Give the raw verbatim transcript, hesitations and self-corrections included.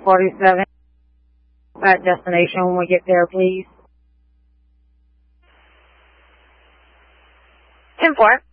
forty-seven at destination when we get there, please. ten four.